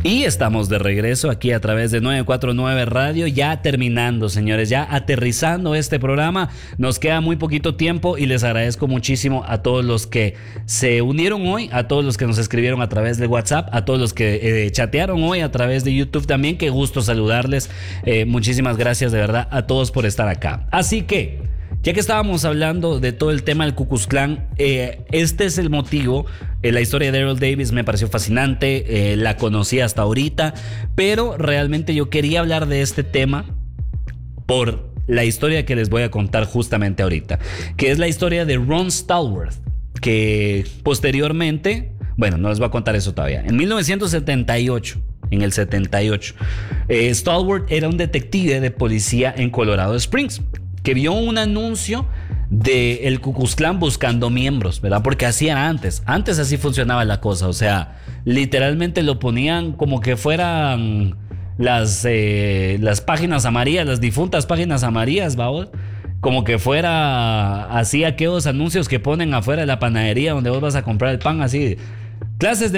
Y estamos de regreso aquí a través de 949 Radio, ya terminando, señores, ya aterrizando este programa. Nos queda muy poquito tiempo y les agradezco muchísimo a todos los que se unieron hoy, a todos los que nos escribieron a través de WhatsApp, a todos los que chatearon hoy a través de YouTube también. Qué gusto saludarles. Muchísimas gracias de verdad a todos por estar acá. Así que, ya que estábamos hablando de todo el tema del Ku Klux Klan, este es el motivo. La historia de Daryl Davis me pareció fascinante, la conocí hasta ahorita, pero realmente yo quería hablar de este tema por la historia que les voy a contar justamente ahorita, que es la historia de Ron Stallworth, que posteriormente, bueno, no les voy a contar eso todavía. En 1978, en el 78, Stallworth era un detective de policía en Colorado Springs, que vio un anuncio del Ku Klux Klan buscando miembros, ¿verdad? Porque hacían antes así funcionaba la cosa, o sea, literalmente lo ponían como que fueran las páginas amarillas, las difuntas páginas amarillas, ¿va? Como que fuera así aquellos anuncios que ponen afuera de la panadería donde vos vas a comprar el pan, así, clases de